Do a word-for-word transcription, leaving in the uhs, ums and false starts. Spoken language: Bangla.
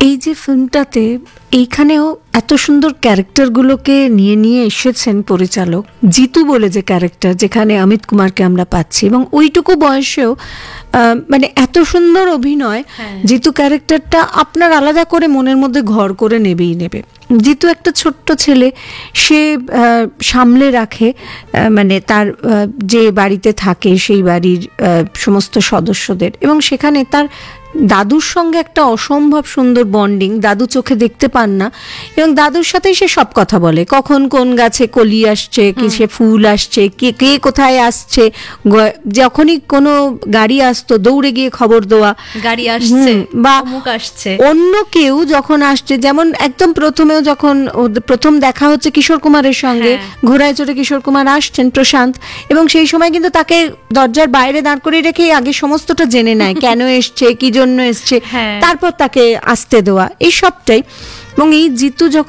এই যে ফিল্মটাতে এইখানেও এত সুন্দর ক্যারেক্টারগুলোকে নিয়ে নিয়ে এসেছেন পরিচালক, জিতু বলে যে ক্যারেক্টার, যেখানে অমিত কুমারকে আমরা পাচ্ছি, এবং ওইটুকু বয়সেও মানে এত সুন্দর অভিনয়। জিতু ক্যারেক্টারটা আপনার আলাদা করে মনের মধ্যে ঘর করে নেবেই নেবে। জিতু একটা ছোট্ট ছেলে, সে সামলে রাখে মানে তার যে বাড়িতে থাকে সেই বাড়ির সমস্ত সদস্যদের, এবং সেখানে তার দাদুর সঙ্গে একটা অসম্ভব সুন্দর বন্ডিং। দাদু চোখে দেখতে পান না, এবং দাদুর সাথেই সে সব কথা বলে, কখন কোন গাছে কলি আসছে, কি সে ফুল আসছে, কে কে কোথায় আসছে, যখনই কোনো গাড়ি আসতো দৌড়ে গিয়ে খবর দেওয়া, গাড়ি আসছে বা অমুক আসছে। অন্য কেউ যখন আসছে, যেমন একদম প্রথমেও যখন প্রথম দেখা হচ্ছে কিশোর কুমারের সঙ্গে, ঘোড়ায় চড়ে কিশোর কুমার আসছেন প্রশান্ত, এবং সেই সময় কিন্তু তাকে দরজার বাইরে দাঁড় করিয়ে রেখে আগে সমস্তটা জেনে নেয়, কেন এসছে, কি জন্য এসছে, তারপর তাকে আসতে দেওয়া, এই সবটাই। এবং এই জিতু যখন